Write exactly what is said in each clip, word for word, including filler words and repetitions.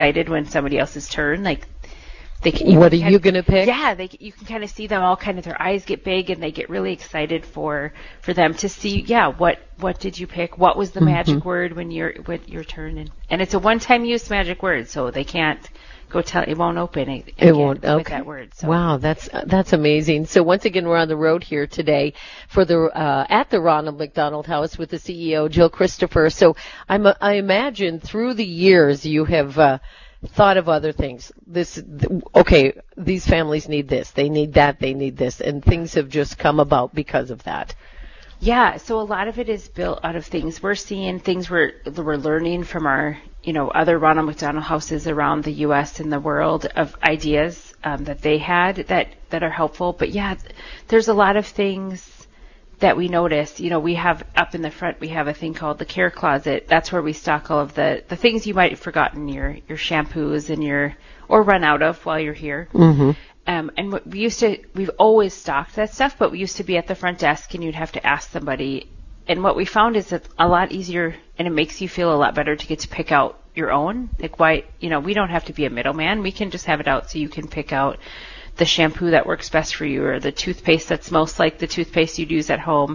excited when somebody else's turn. Like, they can, you what can are you going to pick? Yeah, they you can kind of see them all. Kind of their eyes get big, and they get really excited for for them to see. Yeah, what what did you pick? What was the mm-hmm. magic word when you're when your turn? And and it's a one-time use magic word, so they can't go tell. It won't open it. It won't. Okay. With that word. So. Wow, that's that's amazing. So once again, we're on the road here today for the uh, at the Ronald McDonald House with the C E O Jill Christopher. So I'm I imagine through the years you have. Uh, thought of other things. This, okay, these families need this, they need that, they need this, and things have just come about because of that. Yeah, so a lot of it is built out of things we're seeing, things we're we're learning from our, you know, other Ronald McDonald houses around the U S and the world of ideas um, that they had that that are helpful. But yeah, there's a lot of things that we notice. You know, we have up in the front, we have a thing called the care closet. That's where we stock all of the, the things you might have forgotten, your, your shampoos and your, or run out of while you're here. Mm-hmm. Um, and we used to, we've always stocked that stuff, but we used to be at the front desk and you'd have to ask somebody. And what we found is it's a lot easier and it makes you feel a lot better to get to pick out your own. Like why, you know, we don't have to be a middleman. We can just have it out so you can pick out the shampoo that works best for you, or the toothpaste that smells like the toothpaste you'd use at home,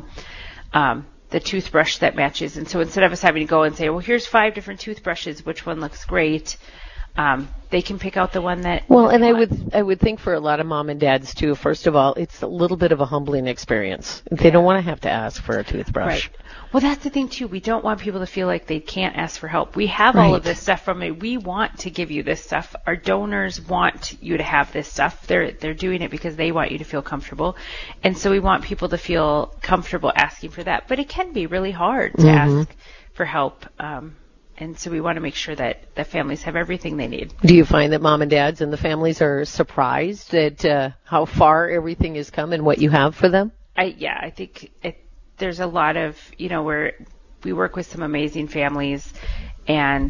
um, the toothbrush that matches. And so instead of us having to go and say, well, here's five different toothbrushes, which one looks great, um, they can pick out the one that. Well, and I would I would think for a lot of mom and dads too. First of all, it's a little bit of a humbling experience. They yeah. don't want to have to ask for a toothbrush. Right. Well, that's the thing too. We don't want people to feel like they can't ask for help. We have right. all of this stuff from it. We want to give you this stuff. Our donors want you to have this stuff. They're they're doing it because they want you to feel comfortable, and so we want people to feel comfortable asking for that. But it can be really hard to mm-hmm. ask for help. Um, And so we want to make sure that the families have everything they need. Do you find that mom and dads and the families are surprised at uh, how far everything has come and what you have for them? I yeah, I think it, there's a lot of, you know, where we work with some amazing families, and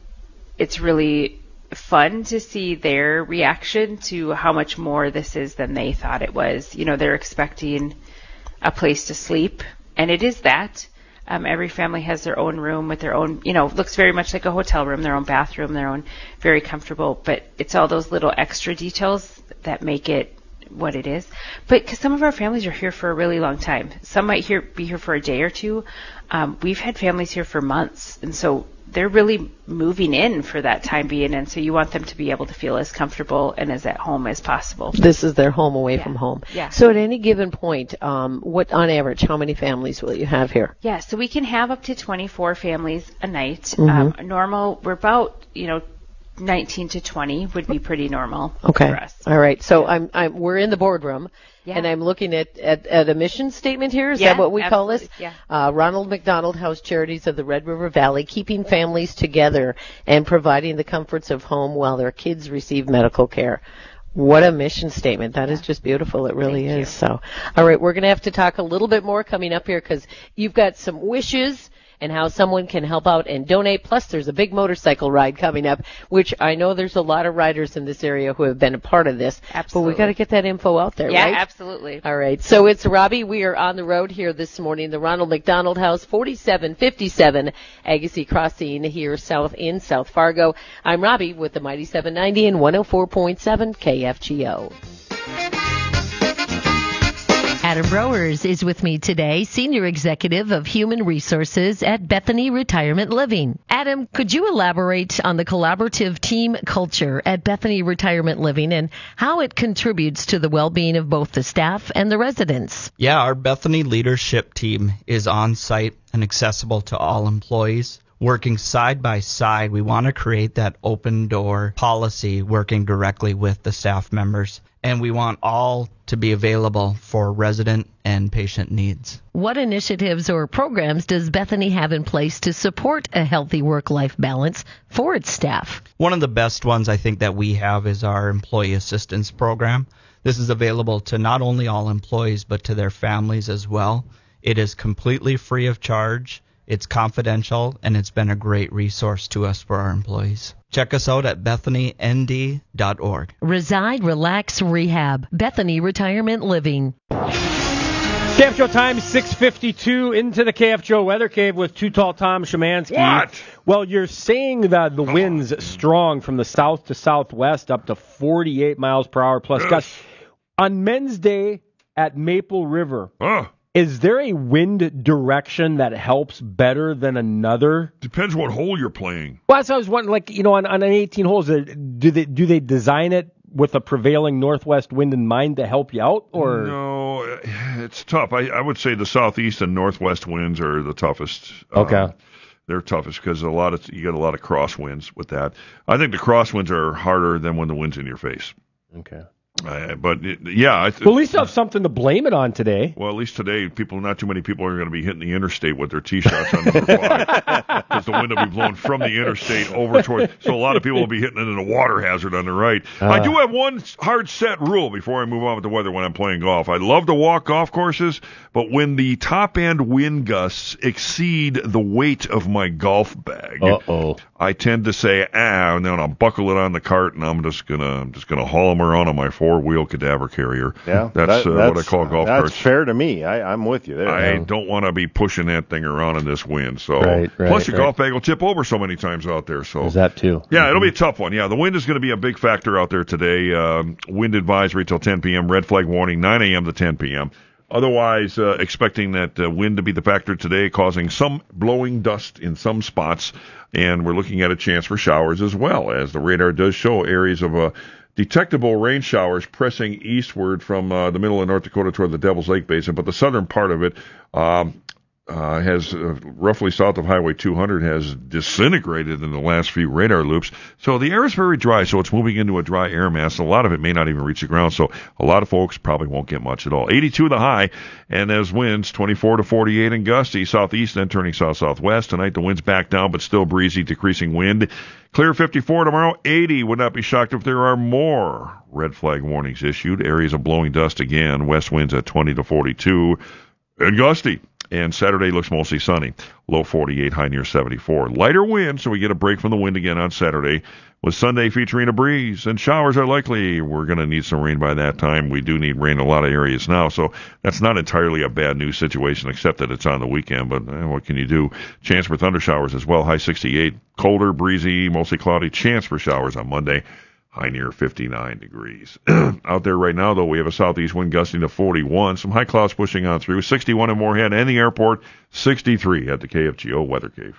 it's really fun to see their reaction to how much more this is than they thought it was. You know, they're expecting a place to sleep, and it is that. Um, every family has their own room with their own, you know, looks very much like a hotel room, their own bathroom, their own, very comfortable. But it's all those little extra details that make it what it is. But because some of our families are here for a really long time. Some might here be here for a day or two. Um, we've had families here for months. And so they're really moving in for that time being. And so you want them to be able to feel as comfortable and as at home as possible. This is their home away yeah. from home. Yeah. So at any given point, um, what on average, how many families will you have here? Yeah, so we can have up to twenty-four families a night. Mm-hmm. Um, normal, we're about, you know, nineteen to twenty would be pretty normal okay. for us. All right. So yeah. I'm, I'm, we're in the boardroom. Yeah. And I'm looking at, at, at a mission statement here. Is yeah, that what we absolutely. call this? Yeah. Uh, Ronald McDonald House Charities of the Red River Valley, keeping families together and providing the comforts of home while their kids receive medical care. What a mission statement. That yeah. is just beautiful. It really Thank is. You. So, all right, we're going to have to talk a little bit more coming up here because you've got some wishes and how someone can help out and donate. Plus, there's a big motorcycle ride coming up, which I know there's a lot of riders in this area who have been a part of this. Absolutely. But we got to get that info out there, yeah, right? Yeah, absolutely. All right. So it's Robbie. We are on the road here this morning, the Ronald McDonald House, forty-seven fifty-seven Agassiz Crossing here south in South Fargo. I'm Robbie with the Mighty seven ninety and one oh four point seven K F G O. Adam Browers is with me today, Senior Executive of Human Resources at Bethany Retirement Living. Adam, could you elaborate on the collaborative team culture at Bethany Retirement Living and how it contributes to the well-being of both the staff and the residents? Yeah, our Bethany leadership team is on site and accessible to all employees. Working side by side, we want to create that open door policy working directly with the staff members. And we want all to be available for resident and patient needs. What initiatives or programs does Bethany have in place to support a healthy work-life balance for its staff? One of the best ones I think that we have is our employee assistance program. This is available to not only all employees but to their families as well. It is completely free of charge. It's confidential, and it's been a great resource to us for our employees. Check us out at bethany n d dot org. Reside, Relax, Rehab. Bethany Retirement Living. K F J O time, six fifty-two, into the K F J O Weather Cave with Too Tall Tom Szymanski. What? Well, you're saying that the wind's strong from the south to southwest up to forty-eight miles per hour plus Yes. gusts. On Men's Day at Maple River, Uh, is there a wind direction that helps better than another? depends what hole you're playing. Well, that's what I was wondering, like, you know, on, on an eighteen holes, uh, do they do they design it with a prevailing northwest wind in mind to help you out, or No, it's tough. I, I would say the southeast and northwest winds are the toughest. Okay. Um, they're toughest because a lot of you get a lot of crosswinds with that. I think the crosswinds are harder than when the wind's in your face. okay? Uh, but it, yeah, I th- Well, at least you have something to blame it on today. well, at least today, people, not too many people are going to be hitting the interstate with their tee shots on number five because the wind will be blowing from the interstate over toward. So a lot of people will be hitting into the water hazard on the right. Uh. I do have one hard set rule before I move on with the weather when I'm playing golf. I love to walk golf courses, but when the top end wind gusts exceed the weight of my golf bag, Uh-oh. I tend to say ah, and then I'll buckle it on the cart, and I'm just gonna I'm just gonna haul them around on my four wheel cadaver carrier. Yeah, that's, that- uh, that's what I call golf That's carts. fair to me. I, I'm with you there. I don't want to be pushing that thing around in this wind. So Right, right, plus your right. golf bag will tip over so many times out there. So Is that too? yeah, it'll be a tough one. Yeah, the wind is going to be a big factor out there today. Um, wind advisory till ten p.m. Red flag warning nine a.m. to ten p.m. Otherwise, uh, expecting that uh, wind to be the factor today, causing some blowing dust in some spots, and we're looking at a chance for showers as well, as the radar does show areas of uh, detectable rain showers pressing eastward from uh, the middle of North Dakota toward the Devil's Lake Basin, but the southern part of it um, uh, has uh, roughly south of Highway two hundred has disintegrated in the last few radar loops. So the air is very dry, so it's moving into a dry air mass. A lot of it may not even reach the ground, so a lot of folks probably won't get much at all. eighty-two the high, and as winds twenty-four to forty-eight and gusty, southeast then turning south-southwest. Tonight the wind's back down, but still breezy, decreasing wind. Clear fifty-four tomorrow, eighty. Would not be shocked if there are more red flag warnings issued. Areas of blowing dust again. West winds at twenty to forty-two and gusty. And Saturday looks mostly sunny. Low forty-eight, high near seventy-four. Lighter wind, so we get a break from the wind again on Saturday, with Sunday featuring a breeze, and showers are likely. We're going to need some rain by that time. We do need rain in a lot of areas now, so that's not entirely a bad news situation, except that it's on the weekend, but eh, what can you do? Chance for thunder showers as well, high sixty-eight. Colder, breezy, mostly cloudy. Chance for showers on Monday. High near fifty-nine degrees. Out there right now, though, we have a southeast wind gusting to forty-one. Some high clouds pushing on through. sixty-one in Moorhead and the airport. sixty-three at the K F G O Weather Cave.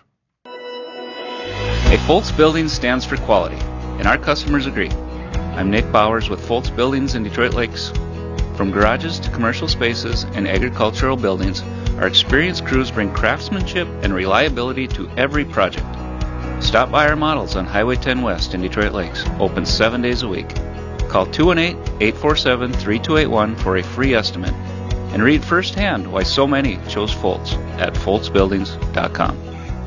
A Foltz Building stands for quality, and our customers agree. I'm Nick Bowers with Foltz Buildings in Detroit Lakes. From garages to commercial spaces and agricultural buildings, our experienced crews bring craftsmanship and reliability to every project. Stop by our models on Highway ten West in Detroit Lakes, open seven days a week. Call two one eight, eight four seven, three two eight one for a free estimate and read firsthand why so many chose Foltz at foltz buildings dot com.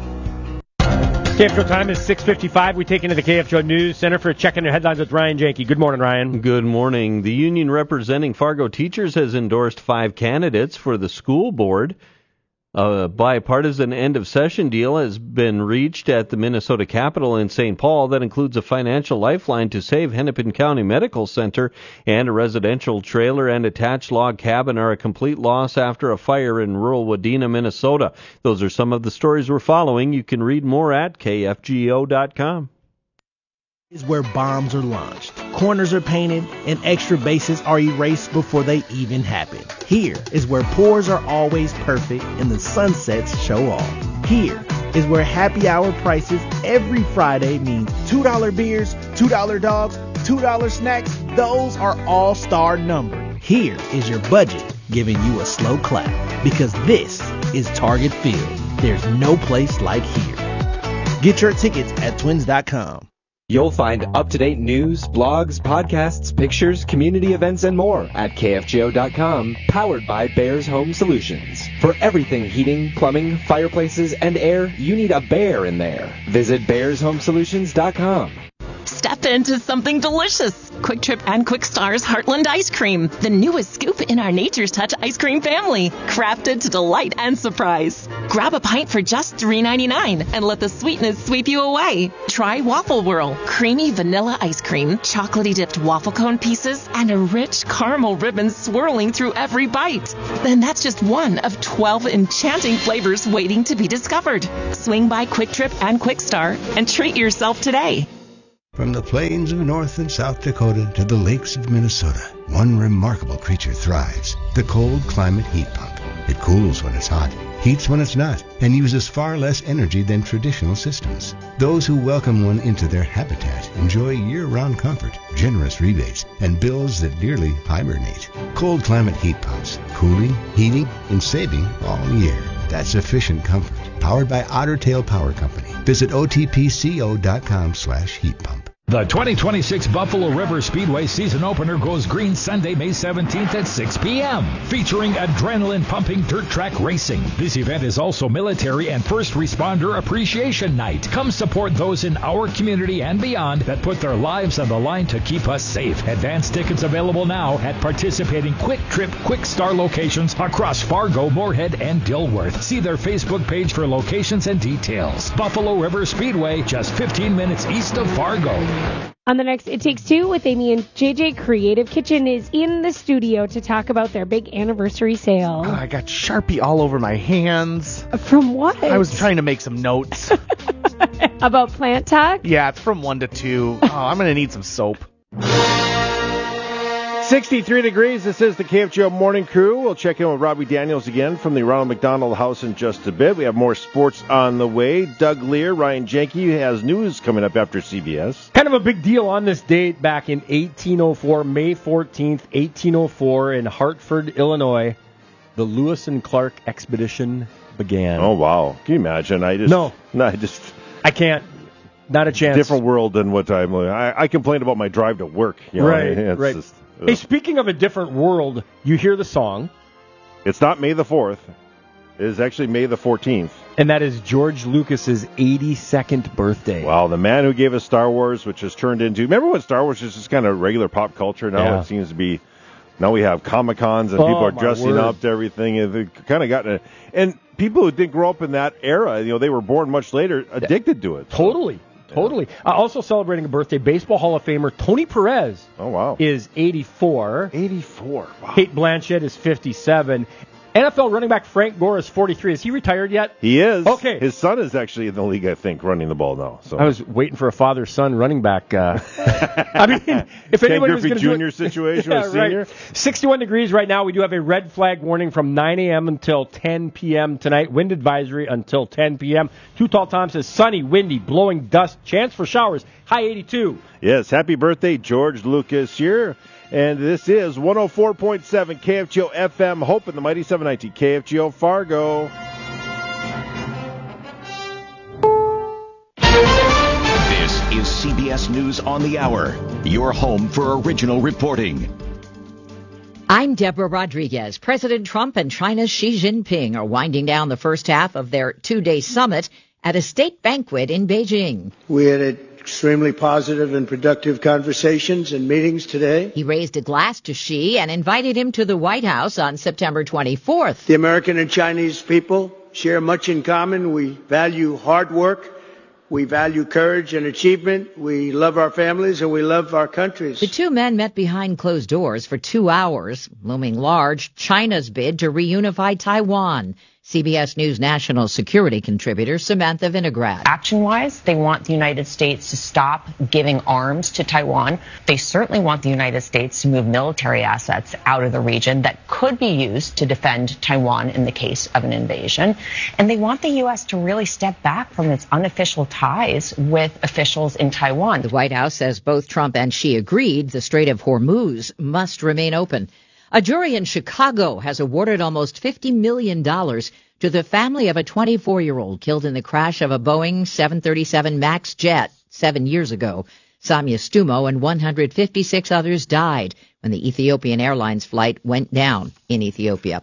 K F J O time is six fifty-five. We take into the K F J O News Center for checking your headlines with Ryan Janke. Good morning, Ryan. Good morning. The union representing Fargo teachers has endorsed five candidates for the school board. A bipartisan end-of-session deal has been reached at the Minnesota Capitol in Saint Paul that includes a financial lifeline to save Hennepin County Medical Center, and a residential trailer and attached log cabin are a complete loss after a fire in rural Wadena, Minnesota. Those are some of the stories we're following. You can read more at K F G O dot com. Is where bombs are launched, corners are painted, and extra bases are erased before they even happen. Here is where pours are always perfect and the sunsets show off. Here is where happy hour prices every Friday means two dollar beers, two dollar dogs, two dollar snacks. Those are all-star numbered. Here is your budget giving you a slow clap, because this is Target Field. There's no place like here. Get your tickets at twins dot com. You'll find up-to-date news, blogs, podcasts, pictures, community events, and more at K F G O dot com, powered by Bears Home Solutions. For everything heating, plumbing, fireplaces, and air, you need a bear in there. Visit bears home solutions dot com. Step into something delicious. Quick Trip and Quick Star's Heartland Ice Cream, the newest scoop in our Nature's Touch ice cream family, crafted to delight and surprise. Grab a pint for just three ninety-nine and let the sweetness sweep you away. Try Waffle Whirl, creamy vanilla ice cream, chocolatey dipped waffle cone pieces, and a rich caramel ribbon swirling through every bite. Then that's just one of twelve enchanting flavors waiting to be discovered. Swing by Quick Trip and Quick Star and treat yourself today. From the plains of North and South Dakota to the lakes of Minnesota, one remarkable creature thrives, the cold climate heat pump. It cools when it's hot, heats when it's not, and uses far less energy than traditional systems. Those who welcome one into their habitat enjoy year-round comfort, generous rebates, and bills that nearly hibernate. Cold climate heat pumps, cooling, heating, and saving all year. That's efficient comfort. Powered by Otter Tail Power Company. Visit O T P C O dot com slash heat pump. The twenty twenty-six Buffalo River Speedway season opener goes green Sunday, May seventeenth at six p.m., featuring adrenaline-pumping dirt track racing. This event is also military and first responder appreciation night. Come support those in our community and beyond that put their lives on the line to keep us safe. Advance tickets available now at participating Quick Trip, Quick Star locations across Fargo, Moorhead, and Dilworth. See their Facebook page for locations and details. Buffalo River Speedway, just fifteen minutes east of Fargo. On the next It Takes Two with Amy and J J, Creative Kitchen is in the studio to talk about their big anniversary sale. Oh, I got Sharpie all over my hands. From what? I was trying to make some notes. About plant talk? Yeah, it's from one to two. Oh, I'm going to need some soap. sixty-three degrees. This is the K F G O Morning Crew. We'll check in with Robbie Daniels again from the Ronald McDonald House in just a bit. We have more sports on the way. Doug Lear, Ryan Jenke has news coming up after C B S. Kind of a big deal on this date back in eighteen oh four, May fourteenth, eighteen oh four, in Hartford, Illinois. The Lewis and Clark expedition began. Oh, wow. Can you imagine? I just No. No, I just... I can't. Not a chance. Different world than what I'm... I, I complained about my drive to work. You know? Right, It's right. just- Hey, speaking of a different world, you hear the song. It's not May the fourth. It is actually May the fourteenth. And that is George Lucas's eighty-second birthday. Wow, the man who gave us Star Wars, which has turned into... Remember when Star Wars was just kind of regular pop culture? Now Yeah. it seems to be... Now we have Comic-Cons and Oh, people are my dressing word. up to everything. And they've kind of gotten... A, and people who didn't grow up in that era, you know, they were born much later, addicted to it. Totally. Totally. Uh, also celebrating a birthday, Baseball Hall of Famer Tony Perez Oh, wow. is eighty-four. eighty-four. Wow. Kate Blanchett is fifty-seven. N F L running back Frank Gore is forty-three. Is he retired yet? He is. Okay. His son is actually in the league, I think, running the ball now. So I was waiting for a father-son running back. Uh, I mean, if Ken anybody was Griffey going to do Junior it, situation yeah, with senior. right. sixty-one degrees right now. We do have a red flag warning from nine a.m. until ten p.m. tonight. Wind advisory until ten p.m. Too Tall Tom says sunny, windy, blowing dust, chance for showers. High eighty-two. Yes, happy birthday, George Lucas here. And this is one oh four point seven K F G O F M, Hope in the Mighty seven ninety K F G O Fargo. This is C B S News on the Hour, your home for original reporting. I'm Deborah Rodriguez. President Trump and China's Xi Jinping are winding down the first half of their two-day summit at a state banquet in Beijing. We had extremely positive and productive conversations and meetings today. He raised a glass to Xi and invited him to the White House on September twenty-fourth. The American and Chinese people share much in common. We value hard work. We value courage and achievement. We love our families and we love our countries. The two men met behind closed doors for two hours, looming large China's bid to reunify Taiwan. C B S News national security contributor Samantha Vinograd. Action-wise, they want the United States to stop giving arms to Taiwan. They certainly want the United States to move military assets out of the region that could be used to defend Taiwan in the case of an invasion. And they want the U S to really step back from its unofficial ties with officials in Taiwan. The White House says both Trump and Xi agreed the Strait of Hormuz must remain open. A jury in Chicago has awarded almost fifty million dollars to the family of a twenty-four-year-old killed in the crash of a Boeing seven thirty-seven MAX jet seven years ago. Samia Stumo and one hundred fifty-six others died when the Ethiopian Airlines flight went down in Ethiopia.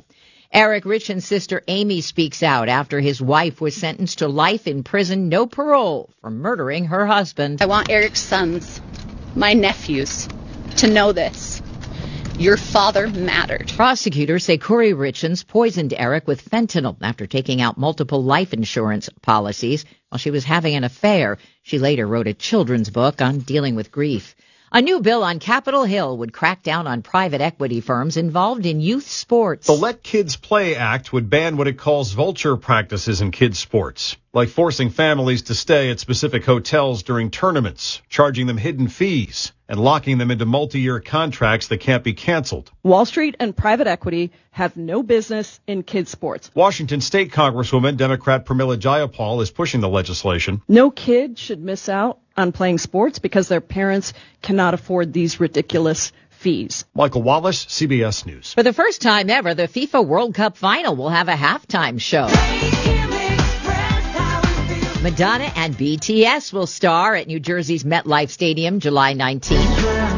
Eric Richen's sister Amy speaks out after his wife was sentenced to life in prison, no parole, for murdering her husband. I want Eric's sons, my nephews, to know this. Your father mattered. Prosecutors say Corey Richens poisoned Eric with fentanyl after taking out multiple life insurance policies while she was having an affair. She later wrote a children's book on dealing with grief. A new bill on Capitol Hill would crack down on private equity firms involved in youth sports. The Let Kids Play Act would ban what it calls vulture practices in kids' sports, like forcing families to stay at specific hotels during tournaments, charging them hidden fees, and locking them into multi-year contracts that can't be canceled. Wall Street and private equity have no business in kids' sports. Washington State Congresswoman Democrat Pramila Jayapal is pushing the legislation. No kid should miss out on playing sports because their parents cannot afford these ridiculous fees. Michael Wallace, C B S News. For the first time ever, the FIFA World Cup final will have a halftime show. Madonna and B T S will star at New Jersey's MetLife Stadium July nineteenth.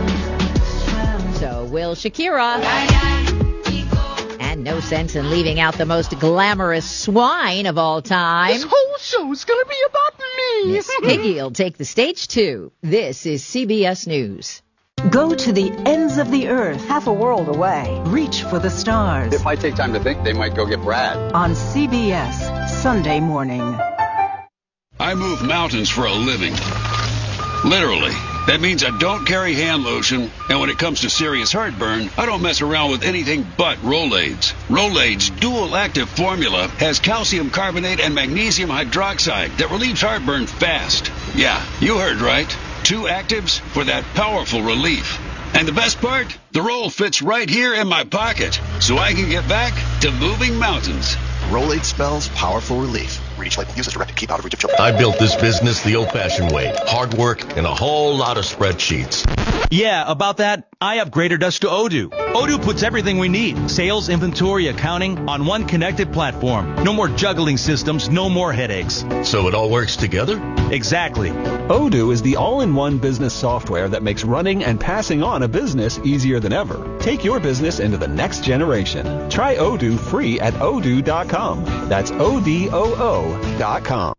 So will Shakira. And no sense in leaving out the most glamorous swine of all time. This whole show's gonna be about me. Miss Piggy will take the stage too. This is C B S News. Go to the ends of the earth, half a world away. Reach for the stars. If I take time to think, they might go get Brad. On C B S, Sunday morning. I move mountains for a living. Literally. That means I don't carry hand lotion, and when it comes to serious heartburn, I don't mess around with anything but Rolaids. Rolaids' dual-active formula has calcium carbonate and magnesium hydroxide that relieves heartburn fast. Yeah, you heard right. Two actives for that powerful relief. And the best part? The roll fits right here in my pocket, so I can get back to moving mountains. Rolade spells powerful relief. Reach label. Use as directed. Keep out of reach of children. I built this business the old-fashioned way. Hard work and a whole lot of spreadsheets. Yeah, about that, I upgraded us to Odoo. Odoo puts everything we need, sales, inventory, accounting, on one connected platform. No more juggling systems, no more headaches. So it all works together? Exactly. Odoo is the all-in-one business software that makes running and passing on a business easier than ever. Take your business into the next generation. Try Odoo free at odoo dot com. That's O D O O dot com.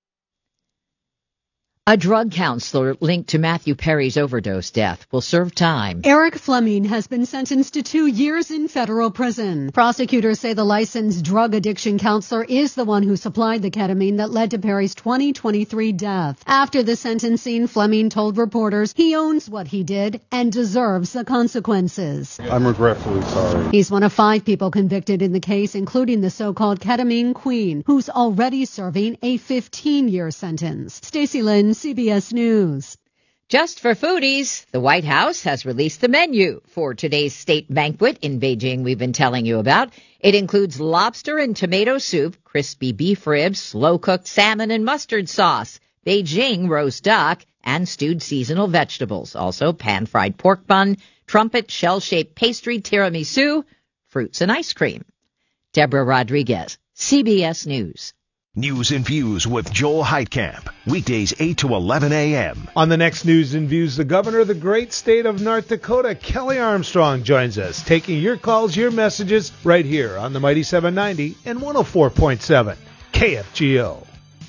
A drug counselor linked to Matthew Perry's overdose death will serve time. Eric Fleming has been sentenced to two years in federal prison. Prosecutors say the licensed drug addiction counselor is the one who supplied the ketamine that led to Perry's twenty twenty-three death. After the sentencing, Fleming told reporters he owns what he did and deserves the consequences. I'm regretfully sorry. He's one of five people convicted in the case, including the so-called ketamine queen, who's already serving a fifteen-year sentence. Stacey Lynn, C B S News. Just for foodies, the White House has released the menu for today's state banquet in Beijing we've been telling you about. It includes lobster and tomato soup, crispy beef ribs, slow-cooked salmon and mustard sauce, Beijing roast duck, and stewed seasonal vegetables. Also pan-fried pork bun, trumpet shell-shaped pastry, tiramisu, fruits and ice cream. Deborah Rodriguez, C B S News. News and Views with Joel Heitkamp. Weekdays eight to eleven a.m. On the next News and Views, the governor of the great state of North Dakota, Kelly Armstrong, joins us, taking your calls, your messages, right here on the Mighty seven ninety and one oh four point seven K F G O.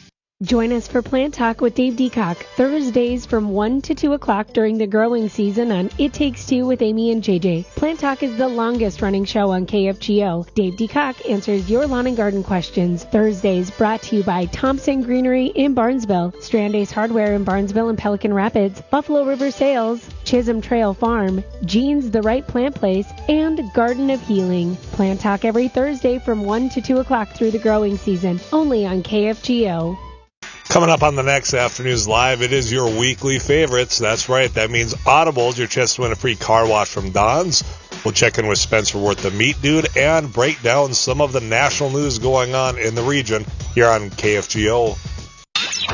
Join us for Plant Talk with Dave Deacock, Thursdays from one to two o'clock during the growing season on It Takes Two with Amy and J J. Plant Talk is the longest running show on K F G O. Dave Deacock answers your lawn and garden questions. Thursdays brought to you by Thompson Greenery in Barnesville, Strandace Hardware in Barnesville and Pelican Rapids, Buffalo River Sales, Chisholm Trail Farm, Jean's The Right Plant Place, and Garden of Healing. Plant Talk every Thursday from one to two o'clock through the growing season, only on K F G O. Coming up on the next Afternoons Live, it is your weekly favorites. That's right. That means Audibles, your chance to win a free car wash from Don's. We'll check in with Spencer Worth, the Meat Dude, and break down some of the national news going on in the region here on K F G O.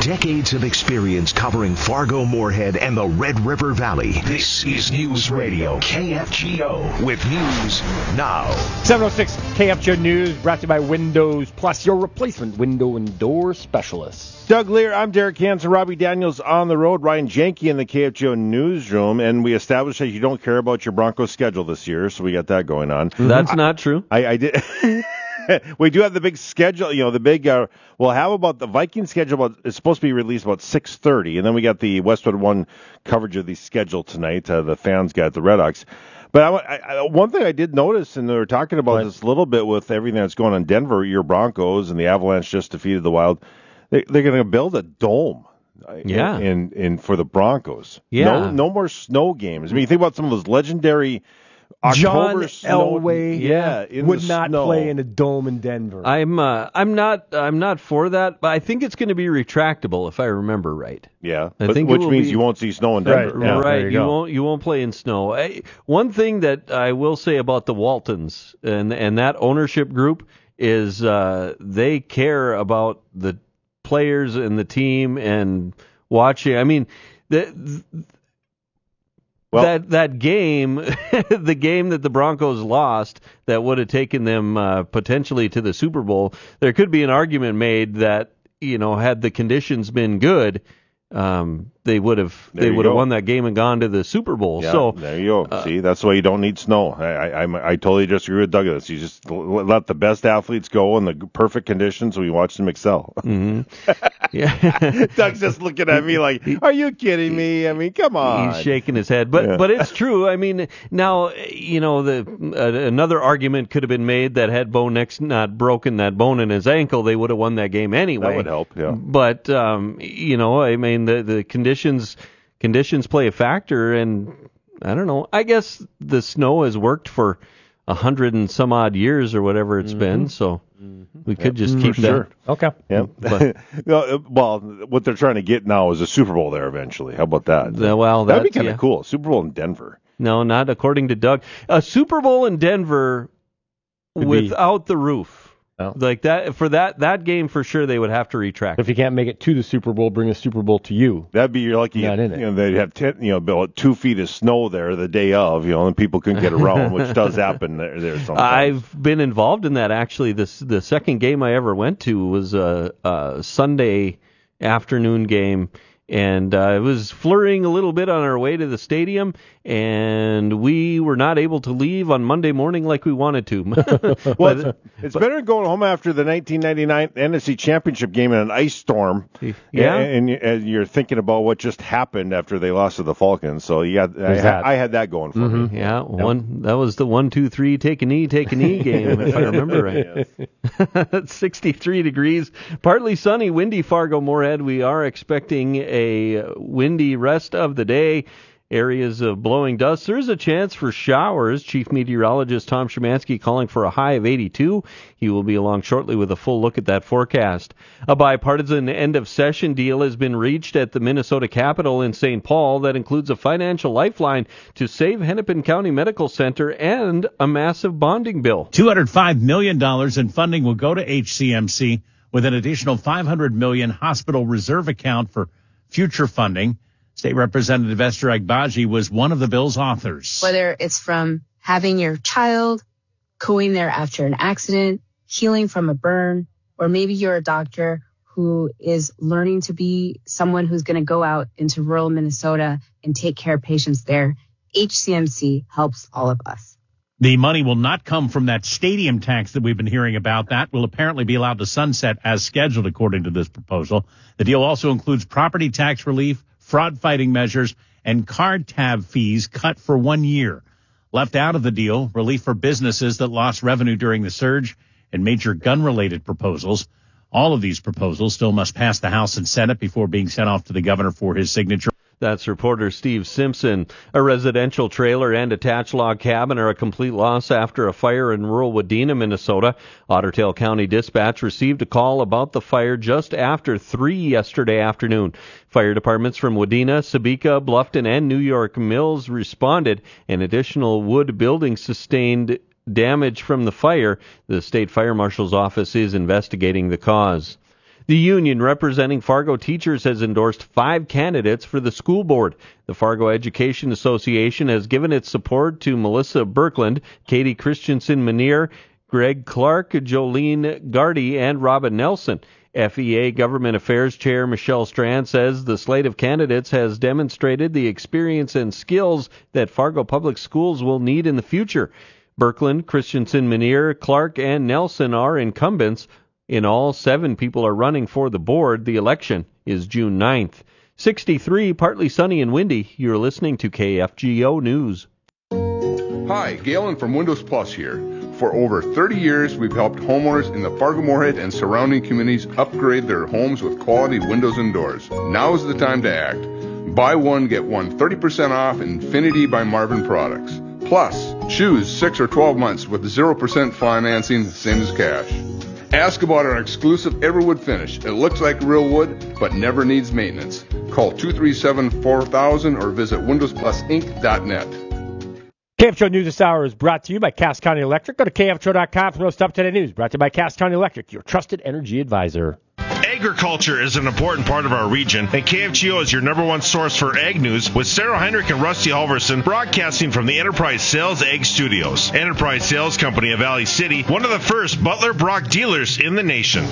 Decades of experience covering Fargo, Moorhead, and the Red River Valley. This is News Radio K F G O with news now. seven oh six K F G O News brought to you by Windows Plus, your replacement window and door specialist. Doug Lear, I'm Derek Hansen, Robbie Daniels on the road, Ryan Janke in the K F G O newsroom, and we established that you don't care about your Broncos schedule this year, so we got that going on. That's I, not true. I, I did. We do have the big schedule, you know, the big, uh, we'll have about the Viking schedule, about, it's supposed to be released about six thirty, and then we got the Westwood One coverage of the schedule tonight, uh, the fans got the Red Hawks. But I, I, one thing I did notice, and they were talking about right. this a little bit with everything that's going on in Denver, your Broncos and the Avalanche just defeated the Wild, they, they're going to build a dome. Yeah. In, in, in for the Broncos. Yeah. No, no more snow games. I mean, you think about some of those legendary October John snow, Elway yeah, would not snow. play in a dome in Denver. I'm uh, I'm not I'm not for that, but I think it's going to be retractable if I remember right. Yeah, I but, think which means be, you won't see snow in Denver. Right, yeah, right. you, you won't you won't play in snow. I, one thing that I will say about the Waltons and and that ownership group is uh, they care about the players and the team and watching. I mean, the. Well, that that game, the game that the Broncos lost, that would have taken them uh, potentially to the Super Bowl. There could be an argument made that, you know, had the conditions been good, um, they would have they would have won that game and gone to the Super Bowl. Yeah, so there you go. Uh, See, that's why you don't need snow. I, I I totally disagree with Doug on this. You just let the best athletes go in the perfect conditions, so we watch them excel. Mm-hmm. Yeah, Doug's just looking at me like, "Are you kidding me?" I mean, come on. He's shaking his head, but yeah. but it's true. I mean, now you know the uh, another argument could have been made that had Bo Nix not broken that bone in his ankle, they would have won that game anyway. That would help. Yeah. But um, you know, I mean, the the conditions conditions play a factor, and I don't know. I guess the snow has worked for a hundred and some odd years or whatever it's mm-hmm. been, so mm-hmm. we could yep. just keep for that. Sure. Okay. Yeah. But, well, what they're trying to get now is a Super Bowl there eventually. How about that? The, well, that'd be kind of yeah. cool. Super Bowl in Denver. No, not according to Doug. A Super Bowl in Denver Could without be. the roof. Oh. Like that for that that game for sure they would have to retract. If you can't make it to the Super Bowl, bring a Super Bowl to you. That'd be your lucky. Not in you it. know, they'd have ten, you know, about two feet of snow there the day of, you know, and people couldn't get around, which does happen there, there sometimes. I've been involved in that actually. This the second game I ever went to was a, a Sunday afternoon game. And uh, it was flurrying a little bit on our way to the stadium, and we were not able to leave on Monday morning like we wanted to. Well, but, it's, it's but, better than going home after the nineteen ninety-nine N F C Championship game in an ice storm. Yeah, and, and you're thinking about what just happened after they lost to the Falcons. So yeah, I, I had that going for mm-hmm. me. Yeah, yep. one that was the one, two, three, take a knee, take a knee game, if I remember right. sixty-three degrees, partly sunny, windy Fargo Moorhead. We are expecting a windy rest of the day. Areas of blowing dust. There's a chance for showers. Chief Meteorologist Tom Szymanski calling for a high of eighty-two. He will be along shortly with a full look at that forecast. A bipartisan end-of-session deal has been reached at the Minnesota Capitol in Saint Paul that includes a financial lifeline to save Hennepin County Medical Center and a massive bonding bill. two hundred five million dollars in funding will go to H C M C with an additional five hundred million dollars hospital reserve account for future funding. State Representative Esther Agbaji was one of the bill's authors. Whether it's from having your child, going there after an accident, healing from a burn, or maybe you're a doctor who is learning to be someone who's going to go out into rural Minnesota and take care of patients there, H C M C helps all of us. The money will not come from that stadium tax that we've been hearing about. That will apparently be allowed to sunset as scheduled, according to this proposal. The deal also includes property tax relief, fraud-fighting measures, and card tab fees cut for one year. Left out of the deal, relief for businesses that lost revenue during the surge and major gun-related proposals. All of these proposals still must pass the House and Senate before being sent off to the governor for his signature. That's reporter Steve Simpson. A residential trailer and attached log cabin are a complete loss after a fire in rural Wadena, Minnesota. Otter Tail County Dispatch received a call about the fire just after three yesterday afternoon. Fire departments from Wadena, Sebeka, Bluffton, and New York Mills responded. An additional wood building sustained damage from the fire. The state fire marshal's office is investigating the cause. The union representing Fargo teachers has endorsed five candidates for the school board. The Fargo Education Association has given its support to Melissa Birkland, Katie Christensen Manier, Greg Clark, Jolene Gardy, and Robin Nelson. F E A Government Affairs Chair Michelle Strand says the slate of candidates has demonstrated the experience and skills that Fargo Public Schools will need in the future. Birkland, Christensen, Manier, Clark, and Nelson are incumbents. In all, seven people are running for the board. The election is June ninth. sixty-three, partly sunny and windy. You're listening to K F G O News. Hi, Galen from Windows Plus here. For over thirty years, we've helped homeowners in the Fargo-Moorhead and surrounding communities upgrade their homes with quality windows and doors. Now is the time to act. Buy one, get one thirty percent off Infinity by Marvin products. Plus, choose six or twelve months with zero percent financing, same as cash. Ask about our exclusive Everwood finish. It looks like real wood, but never needs maintenance. Call two three seven, four thousand or visit windows plus inc dot net. K F C O News this hour is brought to you by Cass County Electric. Go to K F C O dot com for most up-to-date news. Brought to you by Cass County Electric, your trusted energy advisor. Agriculture is an important part of our region, and K F G O is your number one source for ag news with Sarah Heinrich and Rusty Halverson broadcasting from the Enterprise Sales Ag Studios. Enterprise Sales Company of Valley City, one of the first Butler Brock dealers in the nation.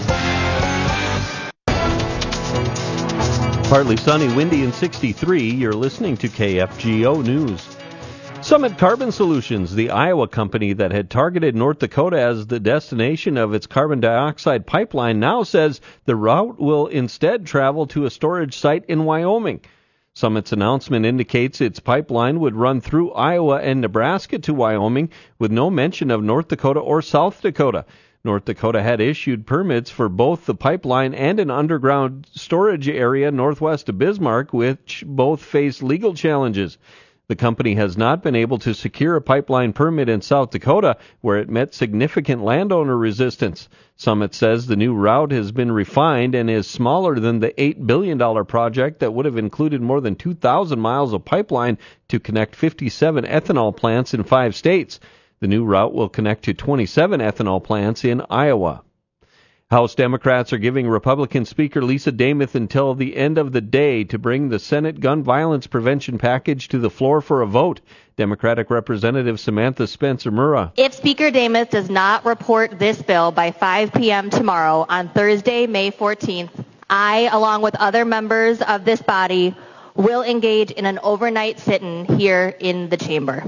Partly sunny, windy, and sixty-three. You're listening to K F G O News. Summit Carbon Solutions, the Iowa company that had targeted North Dakota as the destination of its carbon dioxide pipeline, now says the route will instead travel to a storage site in Wyoming. Summit's announcement indicates its pipeline would run through Iowa and Nebraska to Wyoming, with no mention of North Dakota or South Dakota. North Dakota had issued permits for both the pipeline and an underground storage area northwest of Bismarck, which both face legal challenges. The company has not been able to secure a pipeline permit in South Dakota, where it met significant landowner resistance. Summit says the new route has been refined and is smaller than the eight billion dollars project that would have included more than two thousand miles of pipeline to connect fifty-seven ethanol plants in five states. The new route will connect to twenty-seven ethanol plants in Iowa. House Democrats are giving Republican Speaker Lisa Demuth until the end of the day to bring the Senate gun violence prevention package to the floor for a vote. Democratic Representative Samantha Spencer-Murrah. If Speaker Demuth does not report this bill by five p.m. tomorrow on Thursday, May fourteenth, I, along with other members of this body, will engage in an overnight sit-in here in the chamber.